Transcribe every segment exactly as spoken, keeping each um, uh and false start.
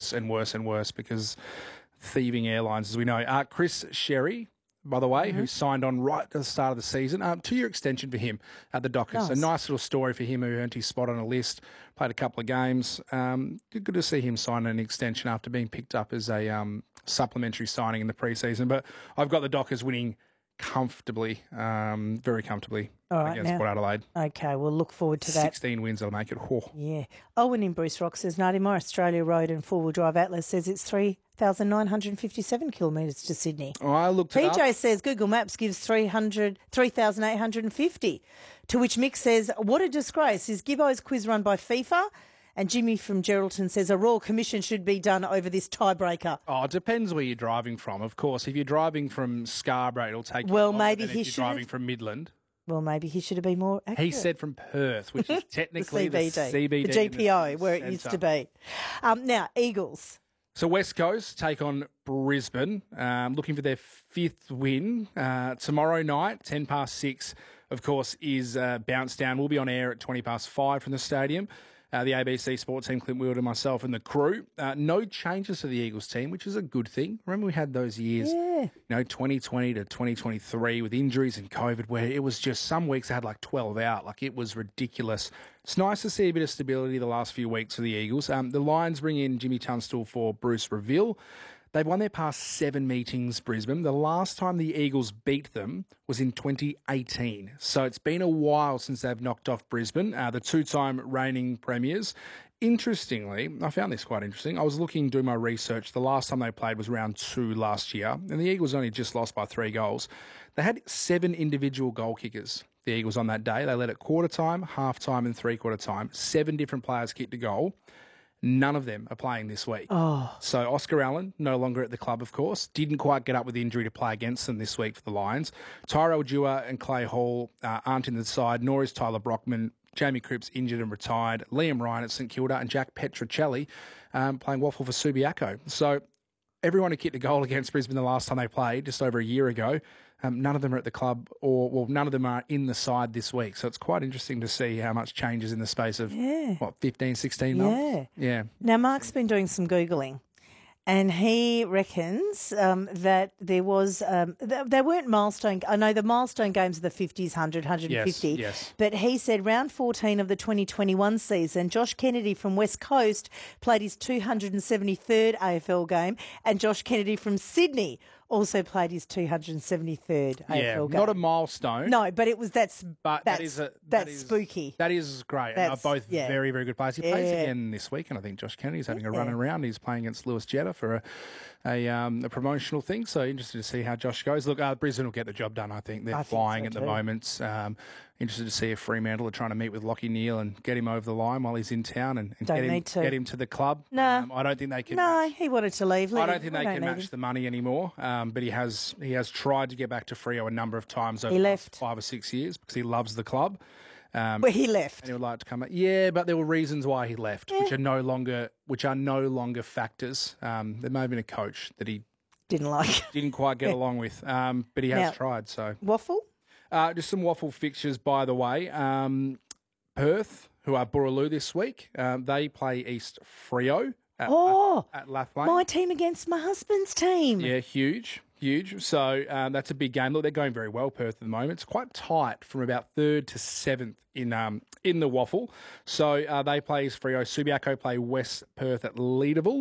worse and worse and worse because thieving airlines, as we know. Uh, Chris Sherry, by the way, mm-hmm. who signed on right at the start of the season. Um, two-year extension for him at the Dockers. Nice. A nice little story for him who earned his spot on a list, played a couple of games. Um, good to see him sign an extension after being picked up as a um, supplementary signing in the preseason. But I've got the Dockers winning comfortably, um, very comfortably All right, against now, Port Adelaide. Okay, we'll look forward to that. sixteen wins, they'll make it. Oh. Yeah. Owen in Bruce Rock says, Nardi, my Australia Road and four-wheel drive Atlas says it's three thousand nine hundred fifty-seven kilometres to Sydney. Oh, I looked it P J up. says Google Maps gives three thousand eight hundred fifty. To which Mick says, what a disgrace. Is Gibbo's quiz run by FIFA? And Jimmy from Geraldton says a Royal Commission should be done over this tiebreaker. Oh, it depends where you're driving from. Of course, if you're driving from Scarborough, it'll take you well, longer maybe than he if you're should driving have... from Midland. Well, maybe he should have been more accurate. He said from Perth, which is technically the C B D, the C B D. The G P O, the where it centre. used to be. Um, now, Eagles. So West Coast take on Brisbane, um, looking for their fifth win. Uh, tomorrow night, ten past six, of course, is uh, Bounce Down. We'll be on air at twenty past five from the stadium. Uh, the A B C Sports team, Clint Wield and myself and the crew. Uh, no changes to the Eagles team, which is a good thing. Remember we had those years, yeah. you know, twenty twenty to twenty twenty-three with injuries and COVID where it was just some weeks they had like twelve out. Like it was ridiculous. It's nice to see a bit of stability the last few weeks for the Eagles. Um, the Lions bring in Jimmy Tunstall for Bruce Reville. They've won their past seven meetings, Brisbane. The last time the Eagles beat them was in twenty eighteen. So it's been a while since they've knocked off Brisbane, uh, the two-time reigning premiers. Interestingly, I found this quite interesting. I was looking, doing my research. The last time they played was round two last year, and the Eagles only just lost by three goals. They had seven individual goal kickers, the Eagles, on that day. They led at quarter time, half time, and three-quarter time. Seven different players kicked a goal. None of them are playing this week. Oh. So Oscar Allen, no longer at the club, of course, didn't quite get up with injury to play against them this week for the Lions. Tyrell Dewar and Clay Hall uh, aren't in the side, nor is Tyler Brockman. Jamie Cripps injured and retired. Liam Ryan at St Kilda and Jack Petrocelli um, playing waffle for Subiaco. So everyone who kicked a goal against Brisbane the last time they played, just over a year ago, Um, none of them are at the club, or well, none of them are in the side this week. So it's quite interesting to see how much changes in the space of, yeah. what, fifteen, sixteen yeah. months? Yeah. Now, Mark's been doing some Googling, and he reckons um, that there was, um, th- there weren't milestone, I know the milestone games are the fifties, one hundred, one fifty, yes, yes. But he said round fourteen of the twenty twenty-one season, Josh Kennedy from West Coast played his two hundred seventy-third A F L game, and Josh Kennedy from Sydney also played his two hundred seventy-third yeah, A F L game. not a milestone. No, but it was that's but that's, that is a, that that's is, spooky. That is great. That's, and are both yeah. very, very good players. He yeah. plays again this weekend, I think. Josh Kennedy's having yeah. a run around. He's playing against Lewis Jetta for a a, um, a promotional thing. So interested to see how Josh goes. Look, uh, Brisbane will get the job done, I think. They're I think flying so at the too. moment. Um, interested to see if Fremantle are trying to meet with Lockie Neal and get him over the line while he's in town and, and Don't get, him, need to. get him to the club. No. Um, I don't think they can No, match. he wanted to leave. I Leave. don't think We they can need match him. the money anymore, um, but he has he has tried to get back to Freo a number of times over He the left. last five or six years because he loves the club. Um, Well, he left. and he would like to come back. Yeah, but there were reasons why he left, which are no longer which are no longer factors. Um, there may have been a coach that he Didn't like didn't quite get along with, um, but he has Now- tried. So waffle. uh, just some waffle fixtures, by the way. Um, Perth, who are Boorloo this week, um, they play East Freo at, Oh, at Lathlane. my team against my husband's team. Yeah, huge, huge. So um, that's a big game. Look, they're going very well, Perth, at the moment. It's quite tight from about third to seventh in um in the waffle. So uh, they play East Freo. Subiaco play West Perth at Leederville.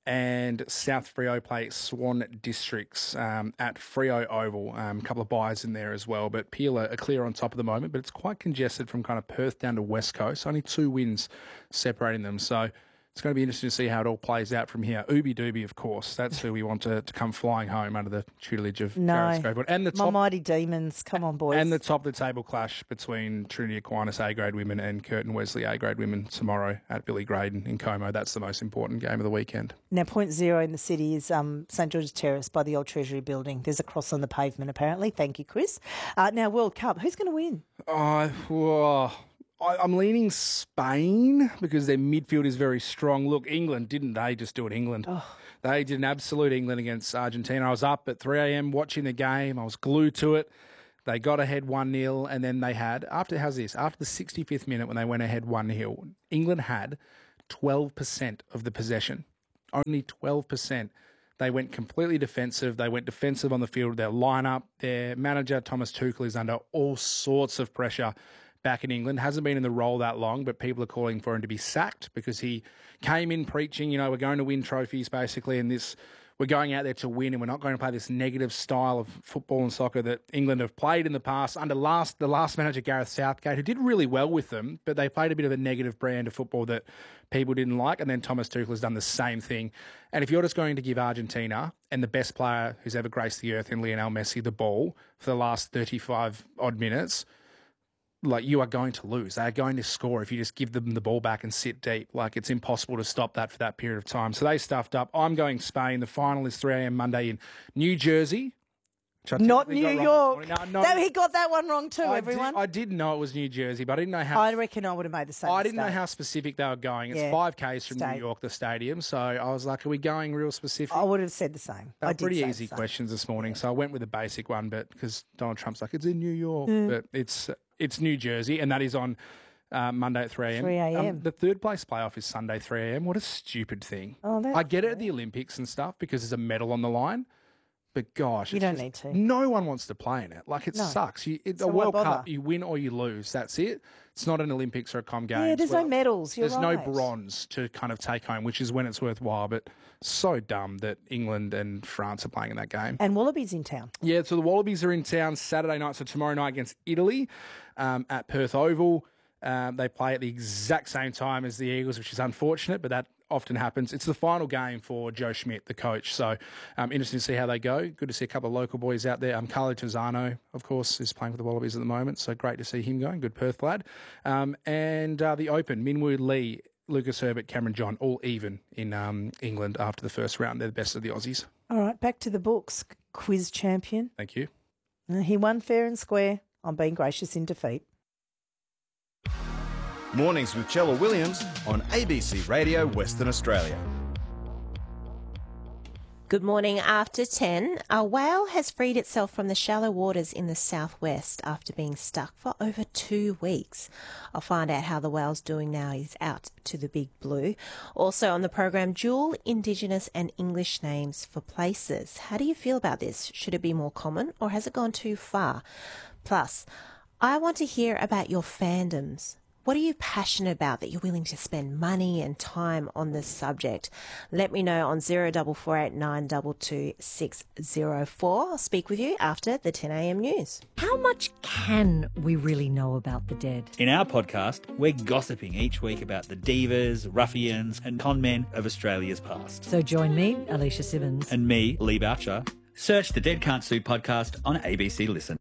And South Freo play Swan Districts um, at Freo Oval. Um, a couple of buys in there as well. But Peel are, are clear on top at the moment. But it's quite congested from kind of Perth down to West Coast. Only two wins separating them. So it's going to be interesting to see how it all plays out from here. Ooby Dooby, of course. That's who we want to, to come flying home under the tutelage of No. Gareth Scoville. And the My top mighty demons. Come on, boys. and the top of the table clash between Trinity Aquinas A-grade women and Curtin Wesley A-grade women tomorrow at Billy Graydon in Como. That's the most important game of the weekend. Now, point zero in the city is um, St George's Terrace by the old Treasury building. There's a cross on the pavement, apparently. Thank you, Chris. Uh, now, World Cup. Who's going to win? Oh, whoa. I, I'm leaning Spain because their midfield is very strong. Look, England, didn't they just do it, England? Oh. They did an absolute England against Argentina. I was up at three a.m. watching the game. I was glued to it. They got ahead one nil, and then they had, after, how's this? After the sixty-fifth minute when they went ahead one nil, England had twelve percent of the possession. Only twelve percent. They went completely defensive. They went defensive on the field. Their lineup, their manager, Thomas Tuchel, is under all sorts of pressure back in England. Hasn't been in the role that long, but people are calling for him to be sacked because he came in preaching, you know, we're going to win trophies basically, and this we're going out there to win, and we're not going to play this negative style of football and soccer that England have played in the past under last the last manager, Gareth Southgate, who did really well with them, but they played a bit of a negative brand of football that people didn't like, and then Thomas Tuchel has done the same thing. And if you're just going to give Argentina and the best player who's ever graced the earth in Lionel Messi the ball for the last thirty-five odd minutes, like, you are going to lose. They are going to score if you just give them the ball back and sit deep. Like, it's impossible to stop that for that period of time. So they stuffed up. I'm going Spain. The final is three a.m. Monday in New Jersey. Not New York. No, no, no, he got that one wrong too, I everyone. Did, I did know it was New Jersey, but I didn't know how... I reckon I would have made the same I didn't mistake. know how specific they were going. It's Yeah. five kays from Stay. New York, the stadium. So I was like, are we going real specific? I would have said the same. They I were did pretty say easy the same. questions this morning, so I went with a basic one, but because Donald Trump's like, it's in New York, Mm. but it's it's New Jersey, and that is on uh, Monday at three a.m. three a.m. Um, the third place playoff is Sunday three a.m. What a stupid thing. Oh, that's I get it at the Olympics and stuff because there's a medal on the line, but gosh, You it's don't just- need to. No one wants to play in it. Like, it No. sucks. You, it, So a why World bother? Cup, you win or you lose. That's it. It's not an Olympics or a Com Games. Yeah, there's Well, no medals. You're there's right. no bronze to kind of take home, which is when it's worthwhile. But so dumb that England and France are playing in that game. And Wallabies in town. Yeah, so the Wallabies are in town Saturday night, so tomorrow night against Italy um, at Perth Oval. Um, they play at the exact same time as the Eagles, which is unfortunate, but that often happens. It's the final game for Joe Schmidt, the coach, so um, interesting to see how they go. Good to see a couple of local boys out there. Um, Carlo Tozzano, of course, is playing for the Wallabies at the moment, so great to see him going. Good Perth lad. Um, and uh, the Open, Minwoo Lee, Lucas Herbert, Cameron John, all even in um, England after the first round. They're the best of the Aussies. All right, back to the books. Quiz champion. Thank you. Uh, He won fair and square on being gracious in defeat. Mornings with Chella Williams on A B C Radio Western Australia. Good morning. After ten, a whale has freed itself from the shallow waters in the southwest after being stuck for over two weeks. I'll find out how the whale's doing now he's out to the big blue. Also on the program, dual Indigenous and English names for places. How do you feel about this? Should it be more common or has it gone too far? Plus, I want to hear about your fandoms. What are you passionate about that you're willing to spend money and time on this subject? Let me know on zero four four eight nine two two six zero four. I'll speak with you after the ten a.m. news. How much can we really know about the dead? In our podcast, we're gossiping each week about the divas, ruffians and con men of Australia's past. So join me, Alicia Simmons. And me, Lee Boucher. Search the Dead Can't Sue podcast on A B C Listen.